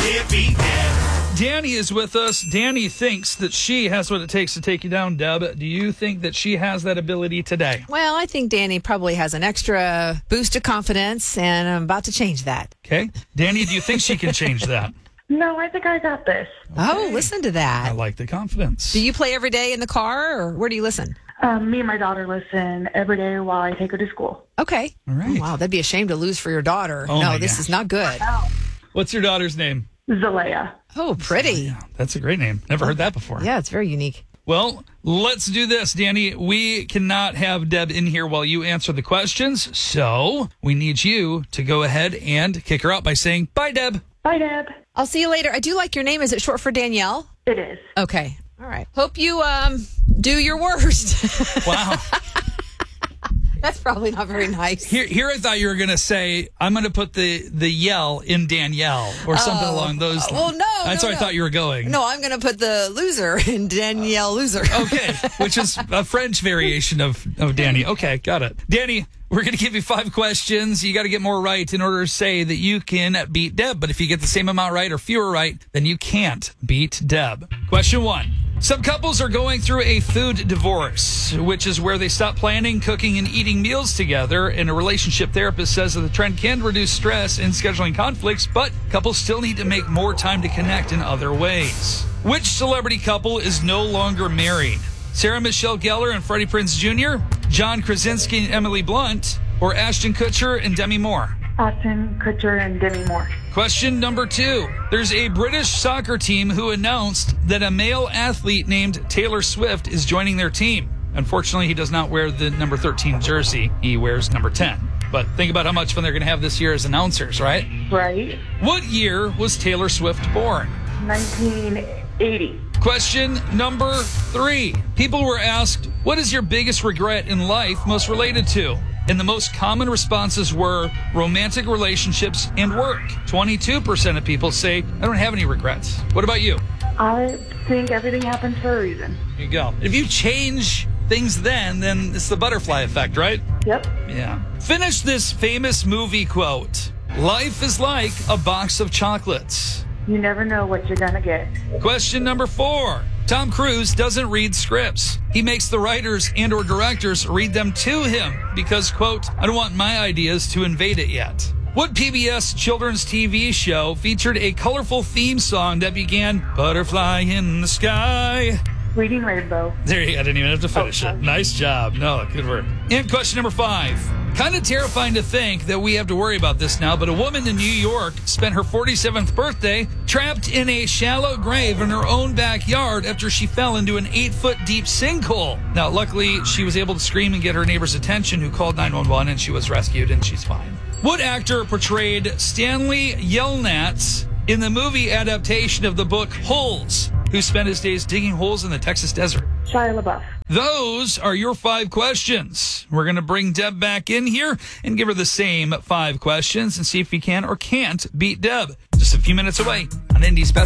Can't beat Deb. Danny is with us. Danny thinks that she has what it takes to take you down, Deb. Do you think that she has that ability today? Well, I think Danny probably has an extra boost of confidence, and I'm about to change that. Okay. Danny, do you think she can change that? No, I think I got this. Oh, listen to I that. like the confidence. Do you play every day in the car, or where do you listen? Me and my daughter listen every day while I take her to school. Okay. All right. Oh, wow, that'd be a shame to lose for your daughter. Oh, my no, this gosh. is not good. What's your daughter's name? Zalea. Oh, pretty. Yeah, that's a great name. Never heard that before. Yeah, it's very unique. Well, let's do this, Danny. We cannot have Deb in here while you answer the questions, so we need you to go ahead and kick her out by saying, bye, Deb. Bye, Deb. I'll see you later. I do like your name. Is it short for Danielle? It is. Okay. All right. Hope you do your worst. Wow. That's probably not very nice. Here I thought you were going to say, I'm going to put the yell in Danielle or something along those lines. Well, no. That's where I thought you were going. No, I'm going to put the loser in Danielle Loser. Okay, which is a French variation of Danny. Okay, got it. Danny, we're going to give you 5 questions. You got to get more right in order to say that you can beat Deb. But if you get the same amount right or fewer right, then you can't beat Deb. Question 1. Some couples are going through a food divorce, which is where they stop planning, cooking, and eating meals together. And a relationship therapist says that the trend can reduce stress and scheduling conflicts, but couples still need to make more time to connect in other ways. Which celebrity couple is no longer married? Sarah Michelle Gellar and Freddie Prinze Jr., John Krasinski and Emily Blunt, or Ashton Kutcher and Demi Moore? Ashton Kutcher and Demi Moore. Question number 2. There's a British soccer team who announced that a male athlete named Taylor Swift is joining their team. Unfortunately, he does not wear the number 13 jersey. He wears number 10. But think about how much fun they're going to have this year as announcers, right? Right. What year was Taylor Swift born? 1980. Question number 3. People were asked, what is your biggest regret in life most related to? And the most common responses were romantic relationships and work. 22% of people say, I don't have any regrets. What about you? I think everything happens for a reason. There you go. If you change things then it's the butterfly effect, right? Yep. Yeah. Finish this famous movie quote. Life is like a box of chocolates. You never know what you're going to get. Question number 4. Tom Cruise doesn't read scripts. He makes the writers and or directors read them to him because, quote, I don't want my ideas to invade it yet. What PBS children's TV show featured a colorful theme song that began, Butterfly in the Sky? Reading Rainbow. There you go. I didn't even have to finish it. Nice job. No, good work. And question number 5. Kind of terrifying to think that we have to worry about this now, but a woman in New York spent her 47th birthday trapped in a shallow grave in her own backyard after she fell into an 8-foot deep sinkhole. Now, luckily, she was able to scream and get her neighbor's attention, who called 911, and she was rescued, and she's fine. What actor portrayed Stanley Yelnats in the movie adaptation of the book Holes, who spent his days digging holes in the Texas desert? Shia LaBeouf. Those are your 5 questions. We're going to bring Deb back in here and give her the same 5 questions and see if you can or can't beat Deb. Just a few minutes away on Indy's Best.